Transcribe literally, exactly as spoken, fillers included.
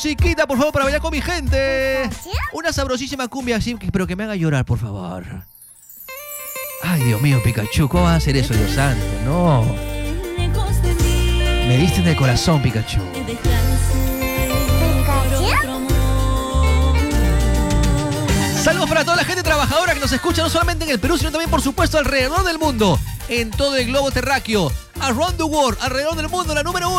Chiquita, por favor, para bailar con mi gente. Una sabrosísima cumbia así, pero que me haga llorar, por favor. Ay, Dios mío, Pikachu, ¿cómo va a hacer eso, Dios santo? No. Me diste en el corazón, Pikachu. Saludos para toda la gente trabajadora que nos escucha no solamente en el Perú, sino también, por supuesto, alrededor del mundo. En todo el globo terráqueo. Around the world, alrededor del mundo, la número uno.